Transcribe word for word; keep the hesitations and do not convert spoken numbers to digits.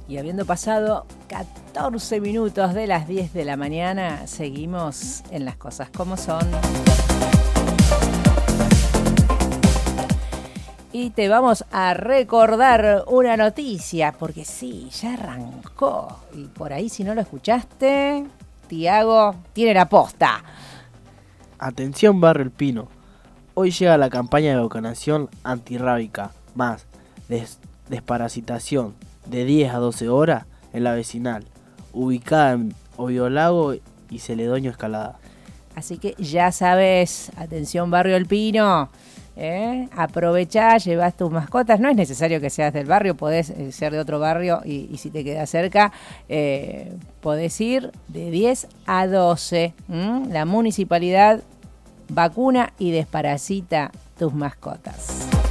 Y habiendo pasado catorce minutos de las diez de la mañana, seguimos en Las Cosas Como Son. Y te vamos a recordar una noticia, porque sí, ya arrancó. Y por ahí, si no lo escuchaste, Tiago tiene la posta. Atención Barrio El Pino. Hoy llega la campaña de vacunación antirrábica más des- desparasitación de diez a doce horas en la vecinal, ubicada en Oviolago y Celedoño Escalada. Así que ya sabes, atención Barrio El Pino, ¿eh? Aprovechá, llevas tus mascotas, no es necesario que seas del barrio, podés eh, ser de otro barrio y, y si te queda cerca, eh, podés ir de diez a doce. ¿m? La municipalidad vacuna y desparasita tus mascotas.